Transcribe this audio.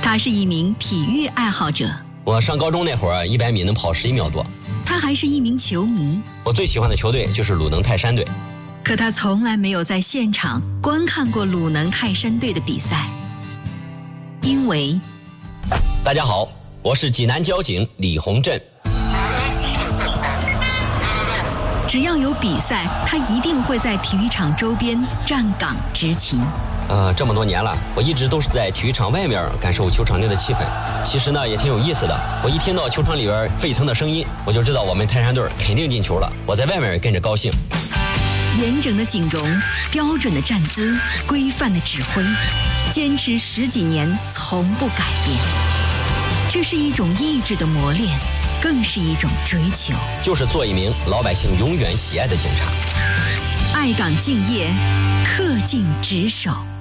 他是一名体育爱好者。 我上高中那会儿，100米能跑11秒多。 他还是一名球迷。 我最喜欢的球队就是鲁能泰山队。 可他从来没有在现场观看过鲁能泰山队的比赛，因为…… 大家好，我是济南交警李洪振。 只要有比赛，他一定会在体育场周边站岗执勤。 这么多年了，我一直都是在体育场外面感受球场内的气氛。其实呢，也挺有意思的。我一听到球场里边沸腾的声音，我就知道我们泰山队肯定进球了。我在外面也跟着高兴。 严整的警容，标准的站姿，规范的指挥，坚持10几年，从不改变。这是一种意志的磨练，更是一种追求。 就是做一名老百姓永远喜爱的警察。 爱岗敬业，恪尽职守。